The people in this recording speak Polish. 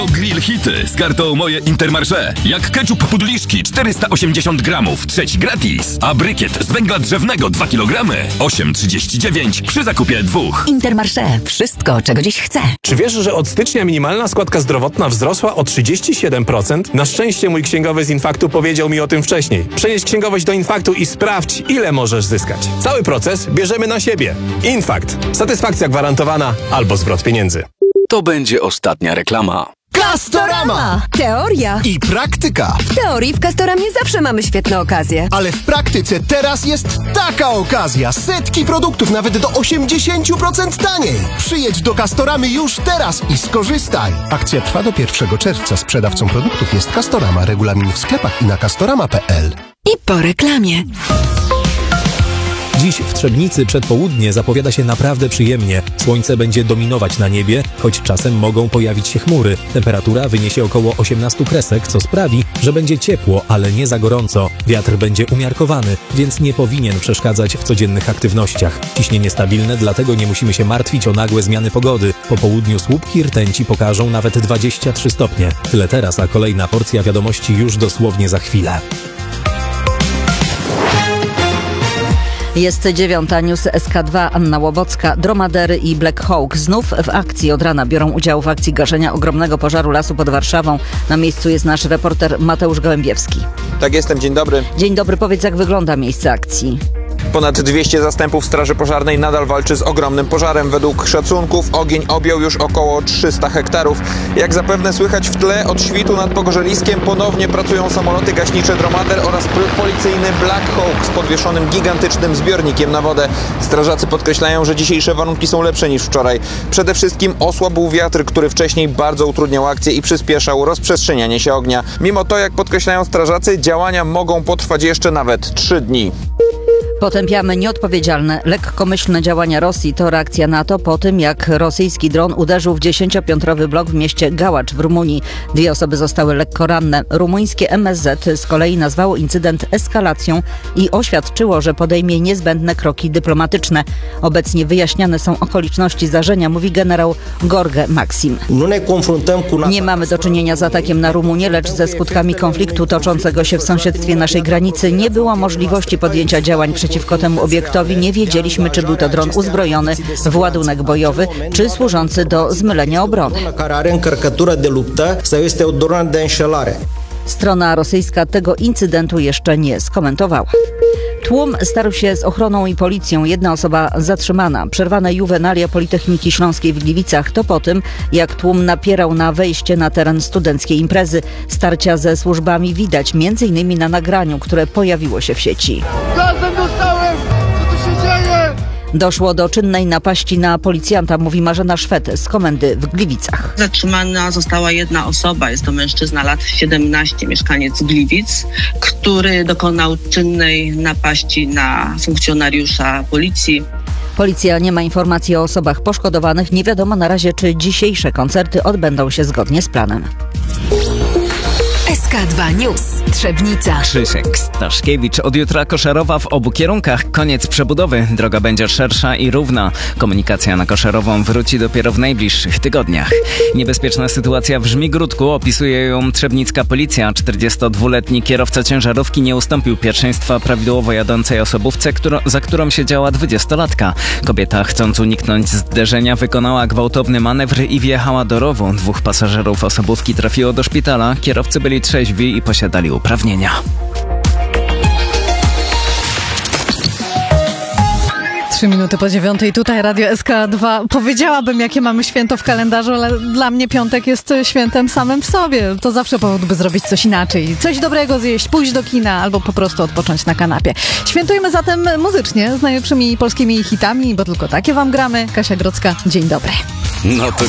Grill hity z kartą Moje Intermarché. Jak ketchup pudliszki 480 gramów, trzeci gratis. A brykiet z węgla drzewnego 2 kg 8,39 przy zakupie 2. Intermarché. Wszystko, czego dziś chcę. Czy wiesz, że od stycznia minimalna składka zdrowotna wzrosła o 37%? Na szczęście mój księgowy z Infaktu powiedział mi o tym wcześniej. Przenieś księgowość do Infaktu i sprawdź, ile możesz zyskać. Cały proces bierzemy na siebie. Infakt. Satysfakcja gwarantowana albo zwrot pieniędzy. To będzie ostatnia reklama. Castorama! Teoria I praktyka. W teorii w Castoramie zawsze mamy świetne okazje. Ale w praktyce teraz jest taka okazja. Setki produktów nawet do 80% taniej. Przyjedź do Castoramy już teraz i skorzystaj. Akcja trwa do 1 czerwca. Sprzedawcą produktów jest Castorama. Regulamin w sklepach i na castorama.pl. I po reklamie. Dziś w Trzebnicy przedpołudnie zapowiada się naprawdę przyjemnie. Słońce będzie dominować na niebie, choć czasem mogą pojawić się chmury. Temperatura wyniesie około 18 kresek, co sprawi, że będzie ciepło, ale nie za gorąco. Wiatr będzie umiarkowany, więc nie powinien przeszkadzać w codziennych aktywnościach. Ciśnienie stabilne, dlatego nie musimy się martwić o nagłe zmiany pogody. Po południu słupki rtęci pokażą nawet 23 stopnie. Tyle teraz, a kolejna porcja wiadomości już dosłownie za chwilę. Jest 9. News SK2. Anna Łobocka. Dromadery i Black Hawk znów w akcji. Od rana biorą udział w akcji gaszenia ogromnego pożaru lasu pod Warszawą. Na miejscu jest nasz reporter Mateusz Gołębiewski. Tak jestem, dzień dobry. Dzień dobry, powiedz, jak wygląda miejsce akcji. Ponad 200 zastępów Straży Pożarnej nadal walczy z ogromnym pożarem. Według szacunków ogień objął już około 300 hektarów. Jak zapewne słychać w tle, od świtu nad Pogorzeliskiem ponownie pracują samoloty gaśnicze Dromader oraz policyjny Black Hawk z podwieszonym gigantycznym zbiornikiem na wodę. Strażacy podkreślają, że dzisiejsze warunki są lepsze niż wczoraj. Przede wszystkim osłabł wiatr, który wcześniej bardzo utrudniał akcję i przyspieszał rozprzestrzenianie się ognia. Mimo to, jak podkreślają strażacy, działania mogą potrwać jeszcze nawet 3 dni. Potępiamy nieodpowiedzialne, lekkomyślne działania Rosji. To reakcja NATO po tym, jak rosyjski dron uderzył w 10-piętrowy blok w mieście Gałacz w Rumunii. 2 osoby zostały lekko ranne. Rumuńskie MSZ z kolei nazwało incydent eskalacją i oświadczyło, że podejmie niezbędne kroki dyplomatyczne. Obecnie wyjaśniane są okoliczności zdarzenia, mówi generał Gorge Maxim. Nie mamy do czynienia z atakiem na Rumunię, lecz ze skutkami konfliktu toczącego się w sąsiedztwie naszej granicy. Nie było możliwości podjęcia działań przeciwko temu obiektowi. Nie wiedzieliśmy, czy był to dron uzbrojony w ładunek bojowy, czy służący do zmylenia obrony. Strona rosyjska tego incydentu jeszcze nie skomentowała. Tłum starł się z ochroną i policją. 1 osoba zatrzymana. Przerwane juwenalia Politechniki Śląskiej w Gliwicach to po tym, jak tłum napierał na wejście na teren studenckiej imprezy. Starcia ze służbami widać m.in. na nagraniu, które pojawiło się w sieci. Gazem dostałem! Co tu się dzieje? Doszło do czynnej napaści na policjanta, mówi Marzena Szwed z komendy w Gliwicach. Zatrzymana została 1 osoba, jest to mężczyzna lat 17, mieszkaniec Gliwic, który dokonał czynnej napaści na funkcjonariusza policji. Policja nie ma informacji o osobach poszkodowanych. Nie wiadomo na razie, czy dzisiejsze koncerty odbędą się zgodnie z planem. SK2 News. Trzebnica. Krzysiek Staszkiewicz. Od jutra Koszarowa w obu kierunkach. Koniec przebudowy. Droga będzie szersza i równa. Komunikacja na Koszarową wróci dopiero w najbliższych tygodniach. Niebezpieczna sytuacja w Żmigródku. Opisuje ją trzebnicka policja. 42-letni kierowca ciężarówki nie ustąpił pierwszeństwa prawidłowo jadącej osobówce, za którą siedziała 20-latka. Kobieta, chcąc uniknąć zderzenia, wykonała gwałtowny manewr i wjechała do rowu. 2 pasażerów osobówki trafiło do szpitala. Kierowcy byli trzeźwi i posiadali uprawnienia. 3 minuty po 9. Tutaj Radio SK2. Powiedziałabym, jakie mamy święto w kalendarzu, ale dla mnie piątek jest świętem samym w sobie. To zawsze powód, by zrobić coś inaczej. Coś dobrego zjeść, pójść do kina albo po prostu odpocząć na kanapie. Świętujmy zatem muzycznie z najlepszymi polskimi hitami, bo tylko takie wam gramy. Kasia Grodzka, dzień dobry. No to